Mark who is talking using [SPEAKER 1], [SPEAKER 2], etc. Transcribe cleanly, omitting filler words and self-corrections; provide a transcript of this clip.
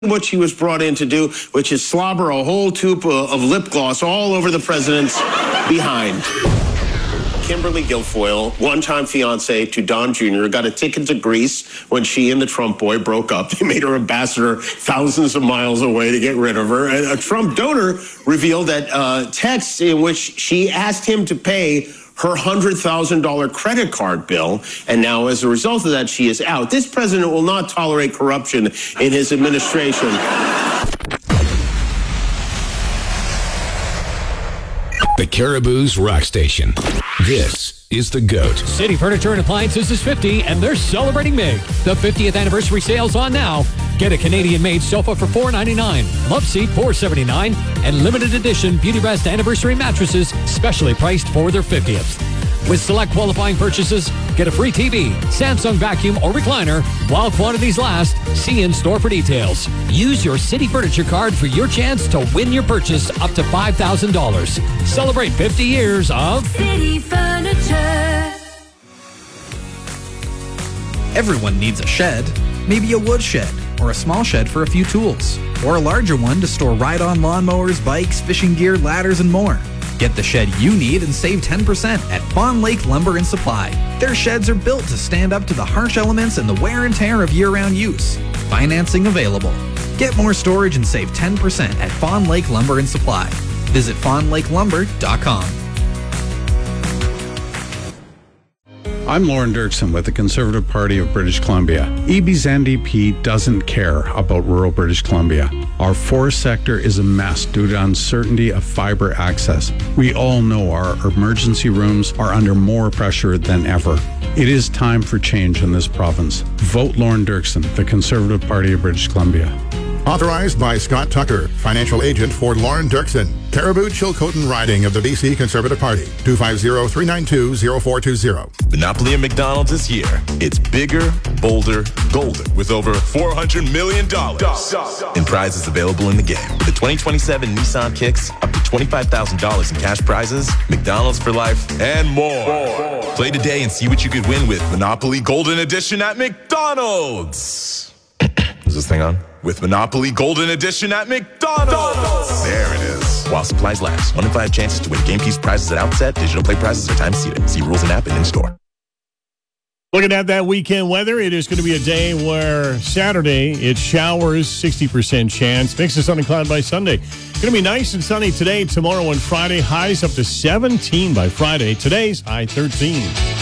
[SPEAKER 1] what she was brought in to do, which is slobber a whole tube of lip gloss all over the president's behind. Kimberly Guilfoyle, one-time fiance to Don Jr., got a ticket to Greece when she and the Trump boy broke up. They made her ambassador thousands of miles away to get rid of her. And a Trump donor revealed that texts in which she asked him to pay her $100,000 credit card bill. And now, as a result of that, she is out. This president will not tolerate corruption in his administration.
[SPEAKER 2] The Caribou's Rock Station. This is The GOAT.
[SPEAKER 3] City Furniture and Appliances is 50, and they're celebrating big. The 50th anniversary sale's on now. Get a Canadian-made sofa for $499, love seat $479, and limited edition Beauty Rest anniversary mattresses specially priced for their 50th. With select qualifying purchases, get a free TV, Samsung vacuum or recliner while quantities last. See in-store for details. Use your City Furniture card for your chance to win your purchase up to $5,000. Celebrate 50 years of
[SPEAKER 4] City Furniture.
[SPEAKER 5] Everyone needs a shed. Maybe a wood shed, or a small shed for a few tools, or a larger one to store ride-on lawnmowers, bikes, fishing gear, ladders, and more. Get the shed you need and save 10% at Fawn Lake Lumber and Supply. Their sheds are built to stand up to the harsh elements and the wear and tear of year-round use. Financing available. Get more storage and save 10% at Fawn Lake Lumber and Supply. Visit fawnlakelumber.com.
[SPEAKER 6] I'm Lauren Dirksen with the Conservative Party of British Columbia. EB's NDP doesn't care about rural British Columbia. Our forest sector is a mess due to uncertainty of fiber access. We all know our emergency rooms are under more pressure than ever. It is time for change in this province. Vote Lauren Dirksen, the Conservative Party of British Columbia.
[SPEAKER 7] Authorized by Scott Tucker, financial agent for Lauren Dirksen. Caribou Chilcotin riding of the BC Conservative Party. 250-392-0420.
[SPEAKER 8] Monopoly at McDonald's is here. It's bigger, bolder, golden, with over $400 million in prizes available in the game. With the 2027 Nissan Kicks, up to $25,000 in cash prizes, McDonald's for life, and more. Play today and see what you could win with Monopoly Golden Edition at McDonald's. Is this thing on? With Monopoly Golden Edition at McDonald's. There it is. While supplies last. 1 in 5 chances to win game piece prizes at outset. Digital play prizes are time seated. See rules and app and in-store.
[SPEAKER 9] Looking at that weekend weather, it is going to be a day where Saturday, it showers, 60% chance. Mix of sun and cloud by Sunday. Going to be nice and sunny today, tomorrow, and Friday. Highs up to 17 by Friday. Today's high 13.